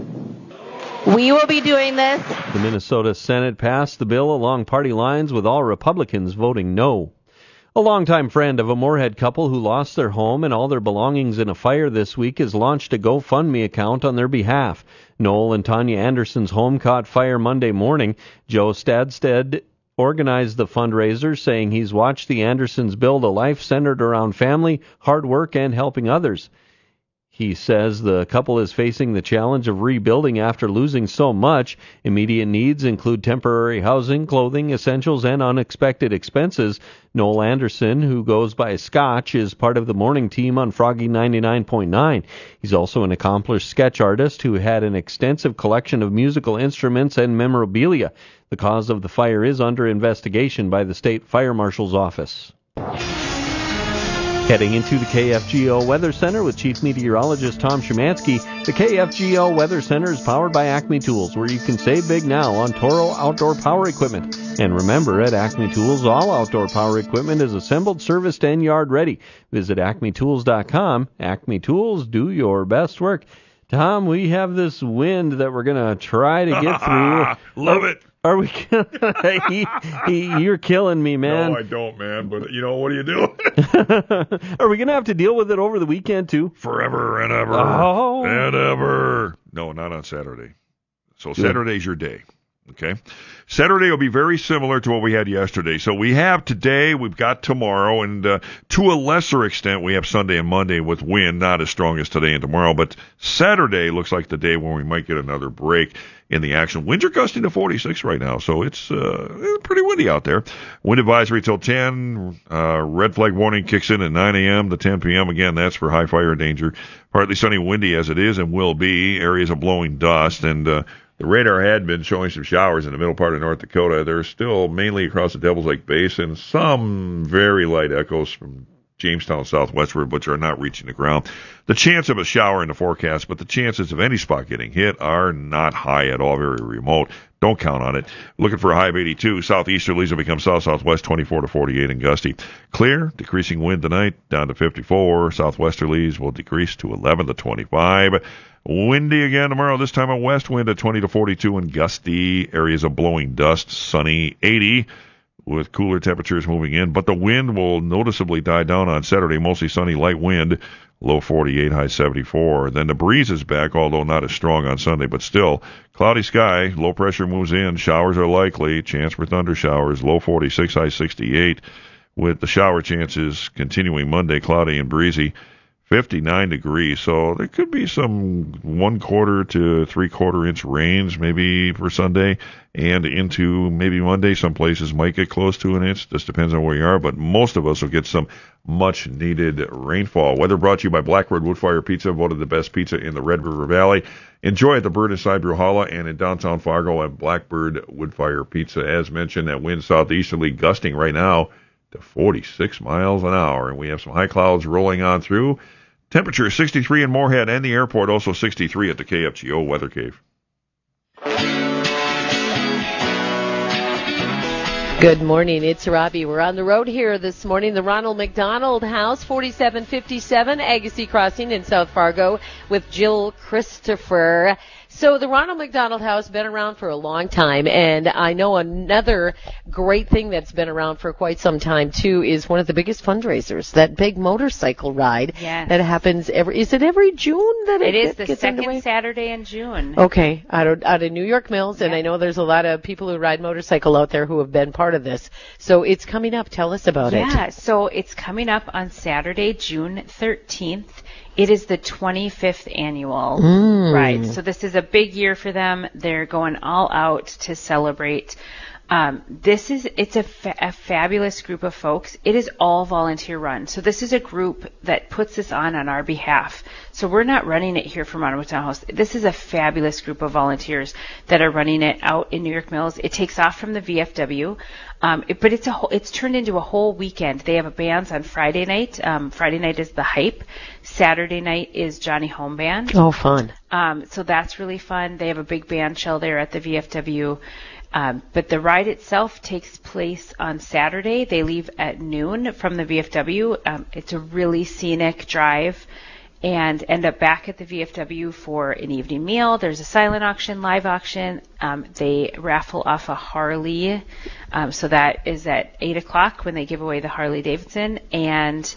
We will be doing this. The Minnesota Senate passed the bill along party lines, with all Republicans voting no. A longtime friend of a Moorhead couple who lost their home and all their belongings in a fire this week has launched a GoFundMe account on their behalf. Noel and Tanya Anderson's home caught fire Monday morning. Joe Stadstead organized the fundraiser, saying he's watched the Andersons build a life centered around family, hard work, and helping others. He says the couple is facing the challenge of rebuilding after losing so much. Immediate needs include temporary housing, clothing, essentials, and unexpected expenses. Noel Anderson, who goes by Scotch, is part of the morning team on Froggy ninety-nine point nine. He's also an accomplished sketch artist who had an extensive collection of musical instruments and memorabilia. The cause of the fire is under investigation by the State Fire Marshal's office. Heading into the K F G O Weather Center with Chief Meteorologist Tom Szymanski. The K F G O Weather Center is powered by Acme Tools, where you can save big now on Toro outdoor power equipment. And remember, at Acme Tools, all outdoor power equipment is assembled, serviced, and yard ready. Visit acme tools dot com. Acme Tools, do your best work. Tom, we have this wind that we're going to try to get through. Love it. Are we? he, he, you're killing me, man. No, I don't, man. But you know, what do you do? Are we gonna have to deal with it over the weekend too? Forever and ever oh. and ever. No, not on Saturday. So Saturday's your day. Okay. Saturday will be very similar to what we had yesterday. So we have today, we've got tomorrow, and uh, to a lesser extent, we have Sunday and Monday with wind, not as strong as today and tomorrow. But Saturday looks like the day when we might get another break in the action. Winds are gusting to forty-six right now, so it's uh, pretty windy out there. Wind advisory till ten. Uh, red flag warning kicks in at nine a.m. to ten p.m. Again, that's for high fire danger. Partly sunny, windy as it is and will be. Areas of blowing dust, and uh, The radar had been showing some showers in the middle part of North Dakota. They're still mainly across the Devil's Lake Basin. Some very light echoes from Jamestown southwestward, which are not reaching the ground. The chance of a shower in the forecast, but the chances of any spot getting hit are not high at all, very remote. Don't count on it. Looking for a high of eighty-two. Southeasterlies will become south-southwest, twenty-four to forty-eight and gusty. Clear, decreasing wind tonight, down to fifty-four. Southwesterlies will decrease to eleven to twenty-five. Windy again tomorrow, this time a west wind at twenty to forty-two and gusty. Areas of blowing dust, sunny, eighty. With cooler temperatures moving in, but the wind will noticeably die down on Saturday. Mostly sunny, light wind, low forty-eight, high seventy-four. Then the breeze is back, although not as strong on Sunday, but still cloudy sky. Low pressure moves in. Showers are likely. Chance for thunder showers. Low forty-six, high sixty-eight. With the shower chances continuing Monday, cloudy and breezy. fifty-nine degrees, so there could be some one quarter to three quarter inch rains maybe for Sunday and into maybe Monday. Some places might get close to an inch. Just depends on where you are, but most of us will get some much needed rainfall. Weather brought to you by Blackbird Woodfire Pizza, voted the best pizza in the Red River Valley. Enjoy at the Bird inside Bruhala and in downtown Fargo at Blackbird Woodfire Pizza. As mentioned, that wind southeasterly gusting right now to forty-six miles an hour, and we have some high clouds rolling on through. Temperature is sixty-three in Moorhead and the airport, also sixty-three at the K F G O Weather Cave. Good morning, it's Robbie. We're on the road here this morning. The Ronald McDonald House, forty-seven fifty-seven Agassiz Crossing in South Fargo with Jill Christopher. So the Ronald McDonald House been around for a long time, and I know another great thing that's been around for quite some time too is one of the biggest fundraisers, that big motorcycle ride yes. that happens every. Is it every June that it, it is? It The gets second underway? Saturday in June. Okay, out of out of New York Mills, and yeah. I know there's a lot of people who ride motorcycle out there who have been part of this. So it's coming up. Tell us about yeah, it. Yeah, so it's coming up on Saturday, June thirteenth. It is the twenty-fifth annual Mm. ride. So this is a big year for them. They're going all out to celebrate. Um, this is, it's a, fa- a fabulous group of folks. It is all volunteer run. So this is a group that puts this on on our behalf. So we're not running it here from Ronald McDonald House. This is a fabulous group of volunteers that are running it out in New York Mills. It takes off from the V F W. Um, it, but it's a whole, it's turned into a whole weekend. They have a bands on Friday night. Um, Friday night is the Hype. Saturday night is Johnny Home Band. Oh, fun. Um, so that's really fun. They have a big band shell there at the V F W. Um, but the ride itself takes place on Saturday. They leave at noon from the V F W. Um, it's a really scenic drive, and end up back at the V F W for an evening meal. There's a silent auction, live auction. Um, they raffle off a Harley. Um, so that is at eight o'clock when they give away the Harley Davidson. And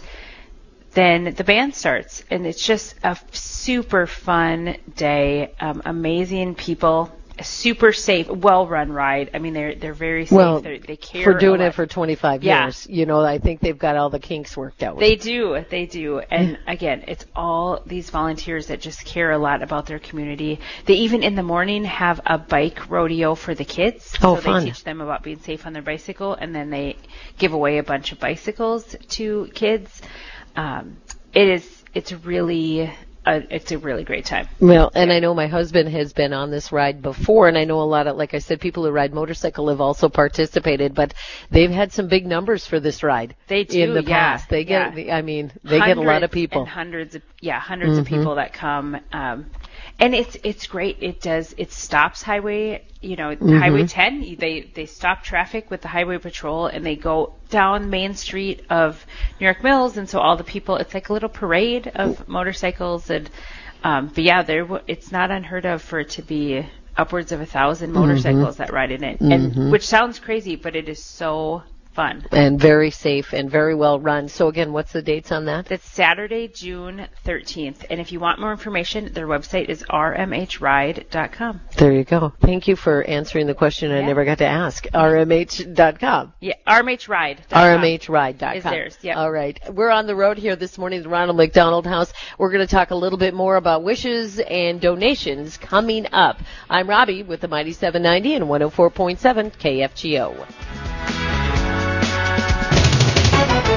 then the band starts. And it's just a super fun day. Um, amazing people. A super safe, well-run ride. I mean, they're they're very safe. Well, they're, they care for doing a lot. it for twenty-five Yeah. years, you know, I think they've got all the kinks worked out. They do, they do. And again, it's all these volunteers that just care a lot about their community. They even in the morning have a bike rodeo for the kids. Oh, so fun. They teach them about being safe on their bicycle, and then they give away a bunch of bicycles to kids. Um, it is, it's really... Uh, it's a really great time. Well, and I know my husband has been on this ride before, and I know a lot of, like I said, people who ride motorcycle have also participated, but they've had some big numbers for this ride. They do, in the yeah, past. They get, yeah. I mean, they get a lot of Hundreds people. and hundreds of, yeah, hundreds Mhm. of people that come. Um, and it's it's great. It does. It stops highway. You know, Mhm. Highway ten. They they stop traffic with the highway patrol, and they go down Main Street of New York Mills, and so all the people. It's like a little parade of motorcycles, and um, but yeah, there. It's not unheard of for it to be upwards of a thousand motorcycles Mhm. that ride in it, Mhm. and which sounds crazy, but it is so fun. And very safe and very well run. So again, what's the dates on that? That's Saturday, June thirteenth. And if you want more information, their website is r m h ride dot com. There you go. Thank you for answering the question I Yeah. never got to ask. r m h dot com. Yeah, r m h ride dot com. r m h ride dot com. Is theirs, yep. All right. We're on the road here this morning at the Ronald McDonald House. We're going to talk a little bit more about wishes and donations coming up. I'm Robbie with the Mighty seven ninety and one oh four point seven K F G O. K F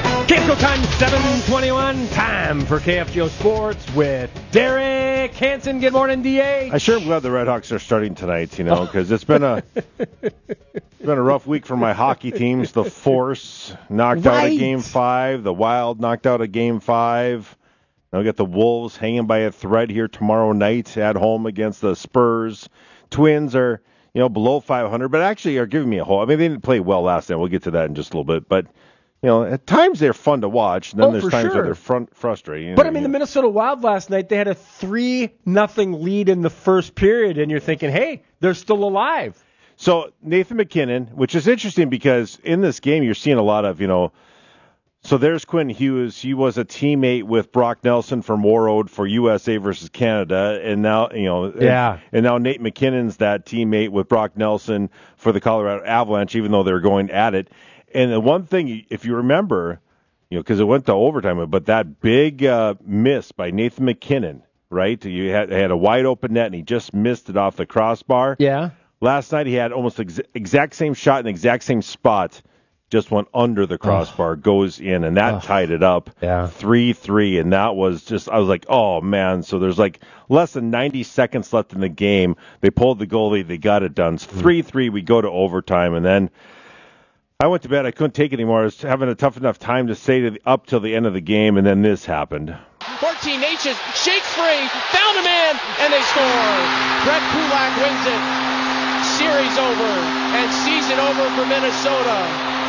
Central Time, seven twenty-one. Time for K F G O Sports with Derek Hansen. Good morning, D A. I sure am glad the Redhawks are starting tonight, you know, because it's been a it's been a rough week for my hockey teams. The Force knocked right. out a game five. The Wild knocked out a game five. Now we got the Wolves hanging by a thread here tomorrow night at home against the Spurs. Twins are, you know, below five hundred, but actually are giving me a hope. I mean, they didn't play well last night. We'll get to that in just a little bit, but. You know, at times they're fun to watch, and then oh, there's times sure. where they're front frustrating. But, I mean, the Minnesota Wild last night, they had a three nothing lead in the first period, and you're thinking, hey, they're still alive. So, Nathan MacKinnon, which is interesting because in this game you're seeing a lot of, you know, so there's Quinn Hughes. He was a teammate with Brock Nelson from Warroad for U S A versus Canada, and now, you know, yeah. and, and now Nate McKinnon's that teammate with Brock Nelson for the Colorado Avalanche, even though they're going at it. And the one thing, if you remember, you know, because it went to overtime, but that big uh, miss by Nathan MacKinnon, right? You had had a wide open net, and he just missed it off the crossbar. Yeah. Last night he had almost ex- exact same shot in the exact same spot, just went under the crossbar, oh. goes in, and that oh. tied it up. Yeah. three three, and that was just, I was like, oh, man. So there's like less than ninety seconds left in the game. They pulled the goalie. They got it done. three three, we go to overtime, and then I went to bed. I couldn't take it anymore. I was having a tough enough time to stay to the, up till the end of the game, and then this happened. fourteen H's shakes free, found a man, and they score. Brett Kulak wins it. Series over, and season over for Minnesota.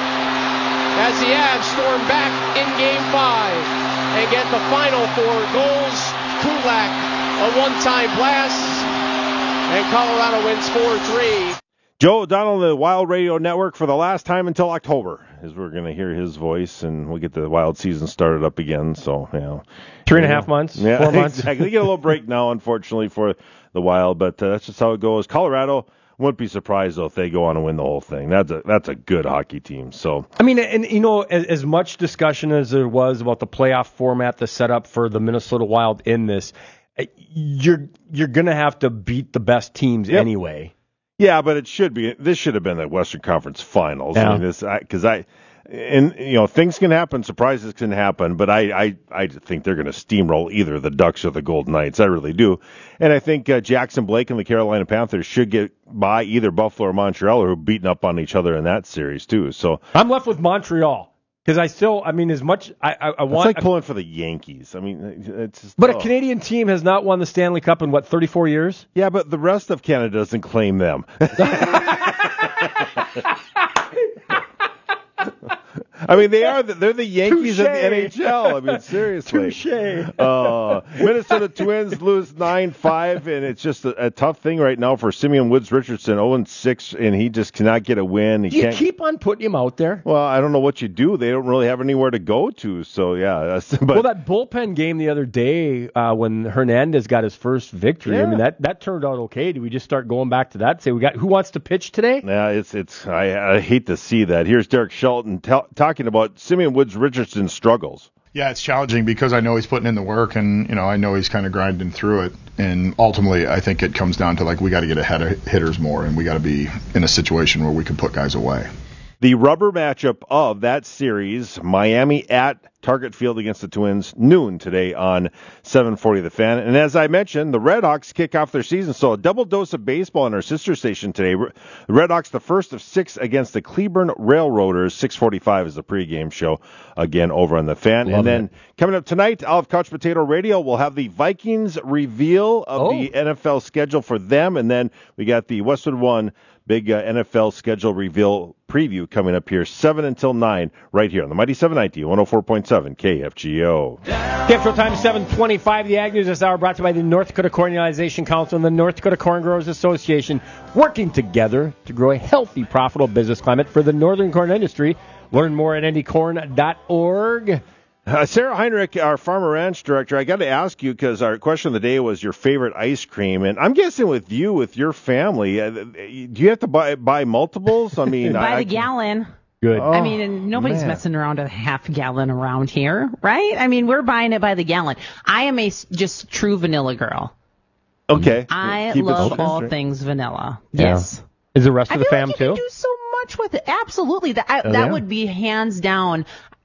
As the Avs storm back in Game five and get the final four goals. Kulak, a one-time blast, and Colorado wins four three. Joe O'Donnell, the Wild Radio Network, for the last time until October, as we're going to hear his voice, and we'll get the Wild season started up again. So, you know, three and a half months, yeah, four months. Exactly. They get a little break now, unfortunately, for the Wild, but uh, that's just how it goes. Colorado, wouldn't be surprised though if they go on and win the whole thing. That's a that's a good hockey team. So, I mean, and you know, as, as much discussion as there was about the playoff format, the setup for the Minnesota Wild in this, you're you're going to have to beat the best teams yep. anyway. Yeah, but it should be. This should have been the Western Conference Finals. Yeah. I mean, this because I, and you know, things can happen, surprises can happen, but I, I, I think they're going to steamroll either the Ducks or the Golden Knights. I really do, and I think uh, Jackson Blake and the Carolina Panthers should get by either Buffalo or Montreal, who are beating up on each other in that series too. So I'm left with Montreal. Because I still, I mean, as much I, I, I want. It's like pulling for the Yankees. I mean, it's. Just, but oh. a Canadian team has not won the Stanley Cup in what, thirty-four years? Yeah, but the rest of Canada doesn't claim them. I mean, they are. The, they're the Yankees Touché. of the N H L. I mean, seriously. Touché. Uh, Minnesota Twins lose nine five, and it's just a, a tough thing right now for Simeon Woods Richardson, oh and six, and he just cannot get a win. He you can't, keep on putting him out there. Well, I don't know what you do. They don't really have anywhere to go to. So, yeah. That's, but, well, that bullpen game the other day uh, when Hernandez got his first victory, yeah. I mean, that, that turned out okay. Do we just start going back to that? Say, we got who wants to pitch today? Yeah, it's it's. I, I hate to see that. Here's Derek Shelton t- talking about Simeon Woods Richardson's struggles. Yeah, it's challenging because I know he's putting in the work, and you know I know he's kind of grinding through it. And ultimately, I think it comes down to like we got to get ahead of hitters more, and we got to be in a situation where we can put guys away. The rubber matchup of that series, Miami at Target Field against the Twins, noon today on seven forty The Fan. And as I mentioned, the Redhawks kick off their season, so a double dose of baseball on our sister station today. The Redhawks, the first of six against the Cleburne Railroaders. six forty-five is the pregame show, again, over on The Fan. Love and then it. Coming up tonight, I'll have Couch Potato Radio. We'll have the Vikings reveal of Oh. the N F L schedule for them. And then we got the Westwood One big uh, N F L schedule reveal preview coming up here, seven until nine, right here on the Mighty seven ninety, one oh four point seven K F G O. K F G O time seven twenty-five. The Ag News this hour brought to you by the North Dakota Cornelization Council and the North Dakota Corn Growers Association, working together to grow a healthy, profitable business climate for the northern corn industry. Learn more at N D corn dot org. Uh, Sarah Heinrich, our Farmer Ranch director, I got to ask you because our question of the day was your favorite ice cream, and I'm guessing with you, with your family, uh, do you have to buy buy multiples? I mean, by I, the I gallon. Good. I Oh, mean, nobody's man. messing around with a half gallon around here, right? I mean, we're buying it by the gallon. I am a s- just true vanilla girl. Okay. I Keep it love simple. all things vanilla. Yeah. Yes. Is the rest I of the feel fam like you too? can do so much with it. Absolutely. That I, Oh, that yeah. would be hands down.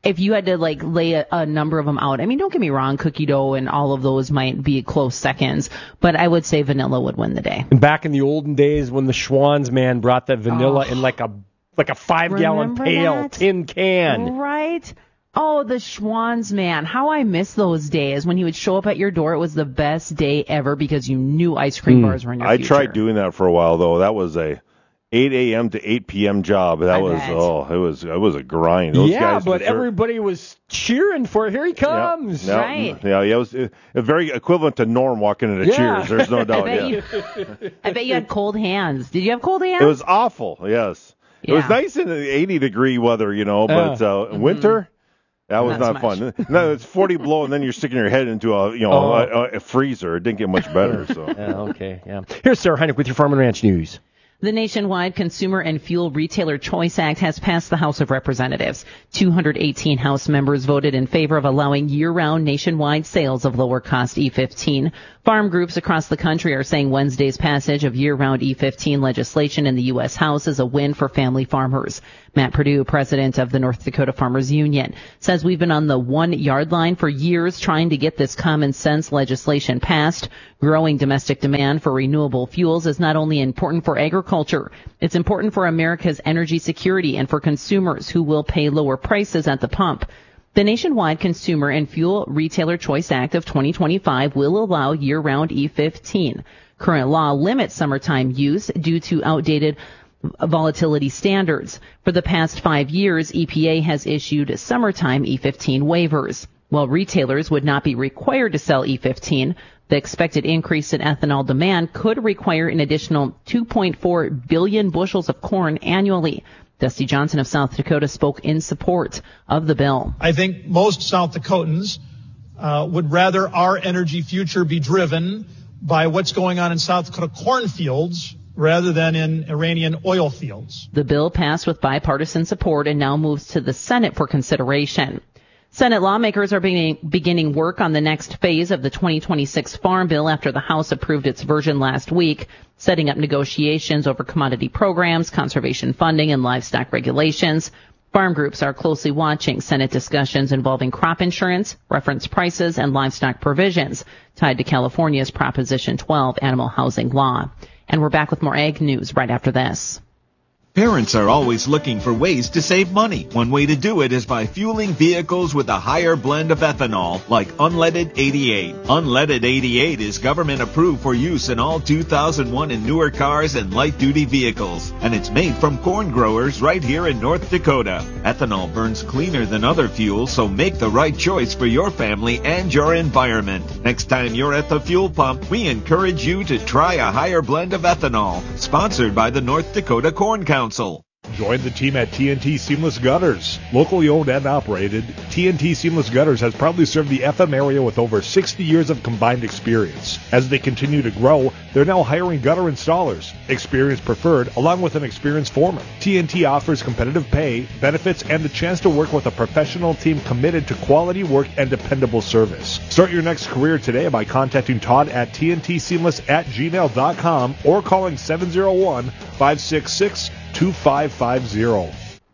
if you had to like lay a, a number of them out, I mean, don't get me wrong, cookie dough and all of those might be close seconds, but I would say vanilla would win the day. And back in the olden days when the Schwann's man brought that vanilla Oh. in like a like a five gallon Remember pail that? tin can. Right? Oh, the Schwann's, man. How I miss those days when he would show up at your door. It was the best day ever because you knew ice cream bars were in your I future. tried doing that for a while though. That was a eight a.m. to eight p.m. job. That I was bet. oh, it was it was a grind. Those Yeah, guys but for sure- everybody was cheering for here he comes. Yeah, Right. Yeah, yeah, it was uh, very equivalent to Norm walking into Yeah. Cheers. There's no I doubt. bet Yeah. you. I bet you had cold hands. Did you have cold hands? It was awful. Yes, it was Yeah. nice in the eighty degree weather, you know, but Yeah. uh, winter. That was Not not, so fun. No, it's forty below, and then you're sticking your head into a you know Oh. a, a freezer. It didn't get much better. So Yeah, okay, yeah. Here's Sarah Heineck with your Farm and Ranch News. The nationwide Consumer and Fuel Retailer Choice Act has passed the House of Representatives. two hundred eighteen House members voted in favor of allowing year-round nationwide sales of lower-cost E fifteen. Farm groups across the country are saying Wednesday's passage of year-round E fifteen legislation in the U S House is a win for family farmers. Matt Perdue, president of the North Dakota Farmers Union, says we've been on the one-yard line for years trying to get this common-sense legislation passed. Growing domestic demand for renewable fuels is not only important for agriculture, it's important for America's energy security and for consumers who will pay lower prices at the pump. The nationwide Consumer and Fuel Retailer Choice Act of twenty twenty-five will allow year-round E fifteen. Current law limits summertime use due to outdated volatility standards. For the past five years, E P A has issued summertime E fifteen waivers. While retailers would not be required to sell E fifteen, the expected increase in ethanol demand could require an additional two point four billion bushels of corn annually. Dusty Johnson of South Dakota spoke in support of the bill. I think most South Dakotans uh, would rather our energy future be driven by what's going on in South Dakota cornfields rather than in Iranian oil fields. The bill passed with bipartisan support and now moves to the Senate for consideration. Senate lawmakers are beginning, beginning work on the next phase of the twenty twenty-six Farm Bill after the House approved its version last week, setting up negotiations over commodity programs, conservation funding, and livestock regulations. Farm groups are closely watching Senate discussions involving crop insurance, reference prices, and livestock provisions tied to California's Proposition twelve animal housing law. And we're back with more ag news right after this. Parents are always looking for ways to save money. One way to do it is by fueling vehicles with a higher blend of ethanol, like Unleaded eighty-eight. Unleaded eighty-eight is government approved for use in all two thousand one and newer cars and light-duty vehicles, and it's made from corn growers right here in North Dakota. Ethanol burns cleaner than other fuels, so make the right choice for your family and your environment. Next time you're at the fuel pump, we encourage you to try a higher blend of ethanol. Sponsored by the North Dakota Corn Council. Join the team at T N T Seamless Gutters. Locally owned and operated, T N T Seamless Gutters has proudly served the F M area with over sixty years of combined experience. As they continue to grow, they're now hiring gutter installers, experience preferred, along with an experienced foreman. T N T offers competitive pay, benefits, and the chance to work with a professional team committed to quality work and dependable service. Start your next career today by contacting Todd at T N T Seamless at gmail dot com or calling seven oh one, five six six, two five five zero.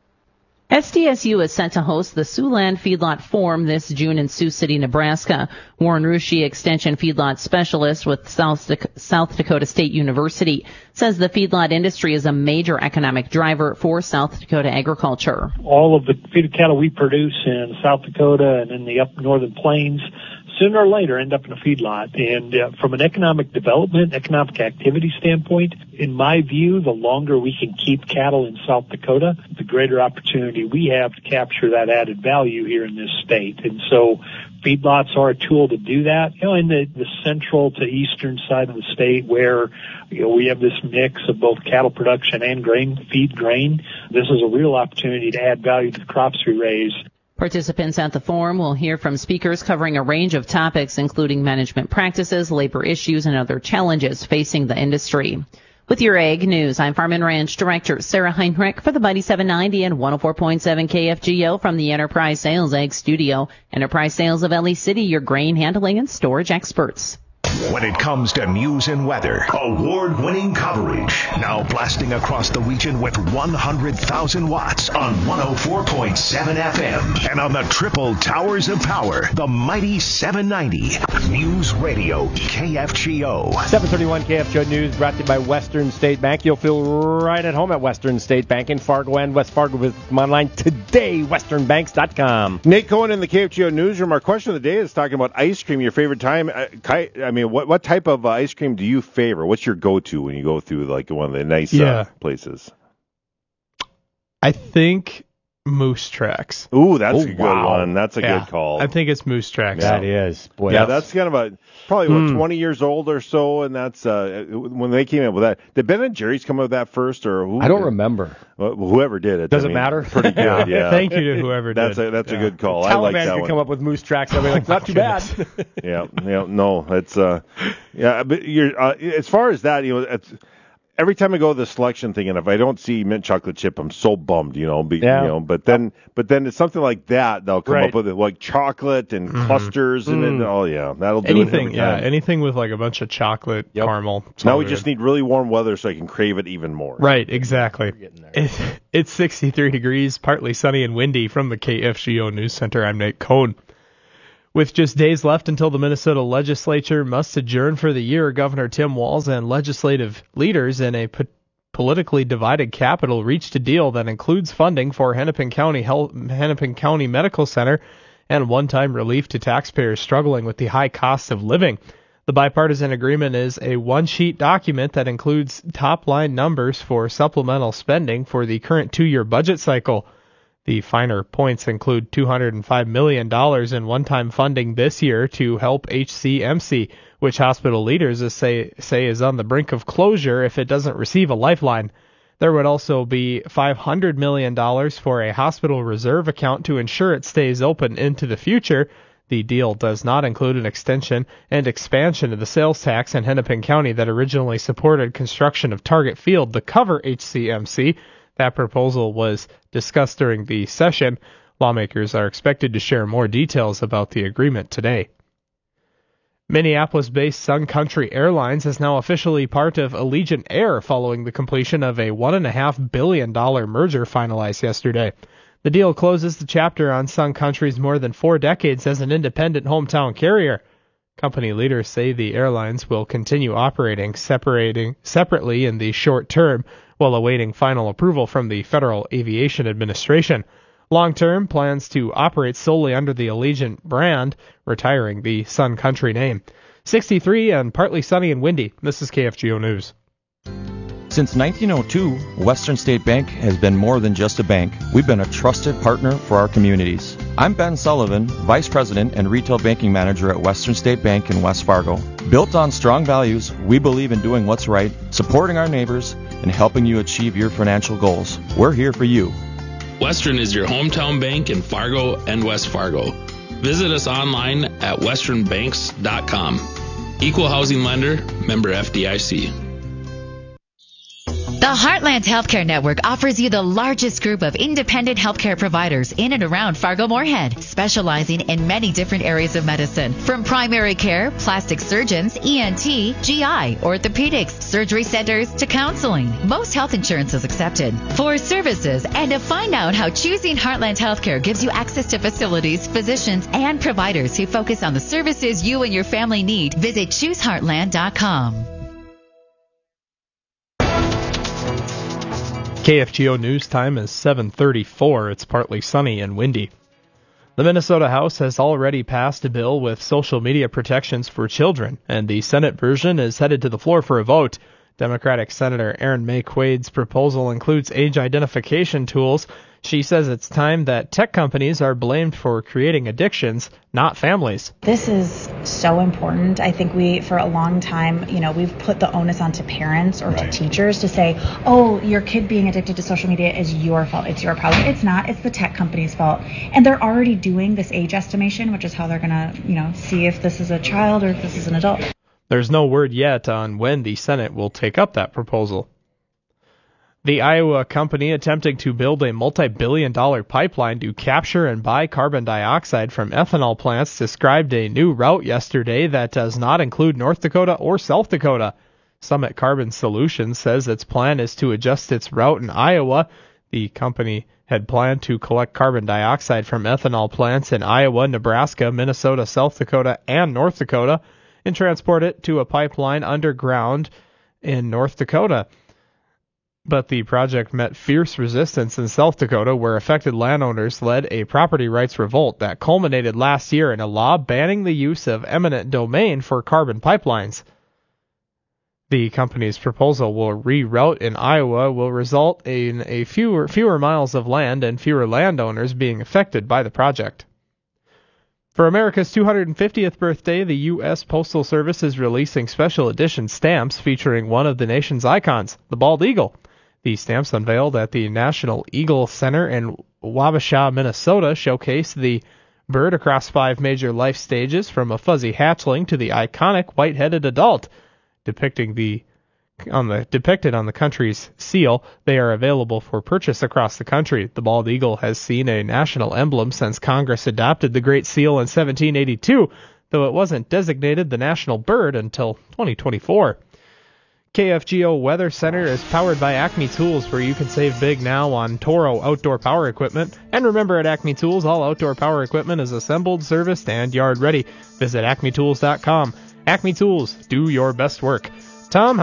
S D S U is set to host the Siouxland Feedlot Forum this June in Sioux City, Nebraska. Warren Ruschi, Extension Feedlot Specialist with South, Dak- South Dakota State University, says the feedlot industry is a major economic driver for South Dakota agriculture. All of the feed cattle we produce in South Dakota and in the up northern plains sooner or later end up in a feedlot. And uh, from an economic development, economic activity standpoint, in my view, the longer we can keep cattle in South Dakota, the greater opportunity we have to capture that added value here in this state. And so feedlots are a tool to do that. You know, in the, the central to eastern side of the state where, you know, we have this mix of both cattle production and grain, feed grain, this is a real opportunity to add value to the crops we raise. Participants at the forum will hear from speakers covering a range of topics, including management practices, labor issues, and other challenges facing the industry. With your Ag News, I'm Farm and Ranch Director Sarah Heinrich for the Mighty seven ninety and one oh four point seven K F G O from the Enterprise Sales Ag Studio. Enterprise Sales of Ely City, your grain handling and storage experts. When it comes to news and weather, award-winning coverage. Now blasting across the region with one hundred thousand watts on one oh four point seven F M. And on the triple towers of power, the mighty seven ninety. News Radio K F G O. seven thirty-one K F G O News brought to you by Western State Bank. You'll feel right at home at Western State Bank in Fargo and West Fargo. Visit them online today, western banks dot com. Nate Cohen in the K F G O Newsroom. Our question of the day is talking about ice cream. Your favorite time? I mean, what what type of uh, ice cream do you favor? What's your go-to when you go through like one of the nice yeah. uh, places? I think Moose Tracks. Ooh, that's oh, a good wow. one. That's a yeah. good call. I think it's Moose Tracks. That is. Boy, yeah, that's, that's kind of a probably what Mm. twenty years old or so, and that's uh, when they came up with that. Did Ben and Jerry's come up with that first, or who? I don't remember. Well, whoever did it. Does I it mean, matter? Pretty good. Yeah. Thank you to whoever did. That's a that's yeah. a good call. I like Taliban that could one. come up with Moose Tracks. I'd be like, not too bad. yeah, yeah, no, it's uh, yeah, but you're uh, as far as that, you know, it's, every time I go to the selection thing, and if I don't see mint chocolate chip, I'm so bummed, you know. Be, Yeah. You know, but then, but then it's something like that. They'll come Right. up with it, like chocolate and Mhm. clusters, and then, Mm. oh yeah, that'll do anything, it every yeah, time. anything with like a bunch of chocolate, Yep. caramel. Now we solid. just need really warm weather so I can crave it even more. Right, exactly. It, it's sixty-three degrees, partly sunny and windy. From the K F G O News Center, I'm Nate Cohn. With just days left until the Minnesota legislature must adjourn for the year, Governor Tim Walz and legislative leaders in a po- politically divided capital reached a deal that includes funding for Hennepin County Health, Hennepin County Medical Center and one-time relief to taxpayers struggling with the high cost of living. The bipartisan agreement is a one-sheet document that includes top-line numbers for supplemental spending for the current two-year budget cycle. The finer points include two hundred five million dollars in one-time funding this year to help H C M C, which hospital leaders say, say is on the brink of closure if it doesn't receive a lifeline. There would also be five hundred million dollars for a hospital reserve account to ensure it stays open into the future. The deal does not include an extension and expansion of the sales tax in Hennepin County that originally supported construction of Target Field to cover H C M C. That proposal was discussed during the session. Lawmakers are expected to share more details about the agreement today. Minneapolis-based Sun Country Airlines is now officially part of Allegiant Air following the completion of a one point five billion dollars merger finalized yesterday. The deal closes the chapter on Sun Country's more than four decades as an independent hometown carrier. Company leaders say the airlines will continue operating separating separately in the short term while awaiting final approval from the Federal Aviation Administration. Long-term plans to operate solely under the Allegiant brand, retiring the Sun Country name. sixty-three and partly sunny and windy. This is K F G O News. Since nineteen oh two, Western State Bank has been more than just a bank. We've been a trusted partner for our communities. I'm Ben Sullivan, Vice President and Retail Banking Manager at Western State Bank in West Fargo. Built on strong values, we believe in doing what's right, supporting our neighbors, and helping you achieve your financial goals. We're here for you. Western is your hometown bank in Fargo and West Fargo. Visit us online at western banks dot com. Equal housing lender, member F D I C. The Heartland Healthcare Network offers you the largest group of independent healthcare providers in and around Fargo-Moorhead, specializing in many different areas of medicine, from primary care, plastic surgeons, E N T, G I, orthopedics, surgery centers, to counseling. Most health insurance is accepted. For services and to find out how choosing Heartland Healthcare gives you access to facilities, physicians, and providers who focus on the services you and your family need, visit choose heartland dot com. K F G O News time is seven thirty-four. It's partly sunny and windy. The Minnesota House has already passed a bill with social media protections for children, and the Senate version is headed to the floor for a vote. Democratic Senator Erin May Quade's proposal includes age identification tools. She says it's time that tech companies are blamed for creating addictions, not families. This is so important. I think we, for a long time, you know, we've put the onus onto parents or Right. to teachers to say, oh, your kid being addicted to social media is your fault. It's your problem. It's not. It's the tech company's fault. And they're already doing this age estimation, which is how they're going to, you know, see if this is a child or if this is an adult. There's no word yet on when the Senate will take up that proposal. The Iowa company attempting to build a multi-billion dollar pipeline to capture and buy carbon dioxide from ethanol plants described a new route yesterday that does not include North Dakota or South Dakota. Summit Carbon Solutions says its plan is to adjust its route in Iowa. The company had planned to collect carbon dioxide from ethanol plants in Iowa, Nebraska, Minnesota, South Dakota, and North Dakota and transport it to a pipeline underground in North Dakota. But the project met fierce resistance in South Dakota, where affected landowners led a property rights revolt that culminated last year in a law banning the use of eminent domain for carbon pipelines. The company's proposal will reroute in Iowa will result in a fewer fewer miles of land and fewer landowners being affected by the project. For America's two hundred fiftieth birthday, the U S Postal Service is releasing special edition stamps featuring one of the nation's icons, the bald eagle. The stamps unveiled at the National Eagle Center in Wabasha, Minnesota, showcase the bird across five major life stages, from a fuzzy hatchling to the iconic white-headed adult. Depicting the on the depicted on the country's seal, they are available for purchase across the country. The bald eagle has seen a national emblem since Congress adopted the Great Seal in seventeen eighty-two, though it wasn't designated the national bird until twenty twenty-four. K F G O Weather Center is powered by Acme Tools, where you can save big now on Toro outdoor power equipment. And remember, at Acme Tools, all outdoor power equipment is assembled, serviced, and yard ready. Visit acme tools dot com. Acme Tools, do your best work. Tom,